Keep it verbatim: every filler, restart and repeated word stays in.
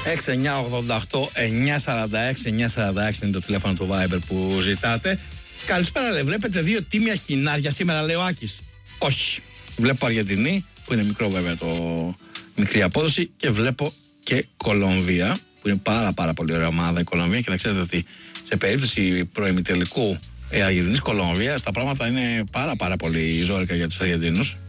έξι εννιά ογδόντα οκτώ εννιά σαράντα έξι εννιά σαράντα έξι είναι το τηλέφωνο του Viber που ζητάτε. Καλησπέρα, λέει. Βλέπετε δύο τίμια χινάρια σήμερα, λέει ο Άκης. Όχι. Βλέπω Αργεντινή, που είναι μικρό βέβαια το μικρή απόδοση, και βλέπω και Κολομβία, που είναι πάρα πάρα πολύ ωραία ομάδα η Κολομβία. Και να ξέρετε ότι σε περίπτωση προημιτελικού ε, Αργεντινής Κολομβίας τα πράγματα είναι πάρα πάρα πολύ ζόρικα για τους Αργεντινούς.